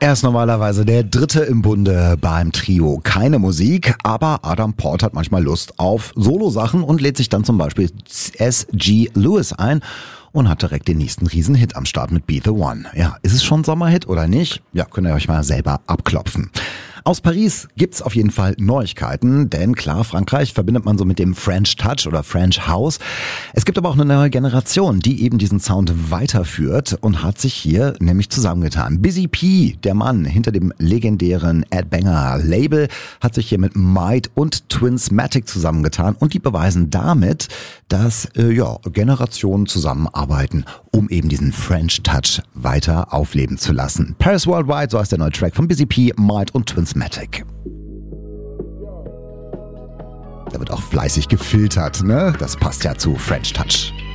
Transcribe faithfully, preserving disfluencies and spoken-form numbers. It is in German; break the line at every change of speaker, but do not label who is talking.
Er ist normalerweise der Dritte im Bunde beim Trio. Keine Musik, aber Adam Port hat manchmal Lust auf Solo-Sachen und lädt sich dann zum Beispiel S G Lewis ein und hat direkt den nächsten Riesenhit am Start mit Be The One. Ja, ist es schon Sommerhit oder nicht? Ja, könnt ihr euch mal selber abklopfen. Aus Paris gibt's auf jeden Fall Neuigkeiten, denn klar, Frankreich verbindet man so mit dem French Touch oder French House. Es gibt aber auch eine neue Generation, die eben diesen Sound weiterführt und hat sich hier nämlich zusammengetan. Busy P, der Mann hinter dem legendären Ed Banger Label, hat sich hier mit Might und Twinsmatic zusammengetan und die beweisen damit, dass äh, ja, Generationen zusammenarbeiten, um eben diesen French Touch weiter aufleben zu lassen. Paris Worldwide, so heißt der neue Track von Busy P, Might und Twinsmatic. Da wird auch fleißig gefiltert, ne? Das passt ja zu French Touch.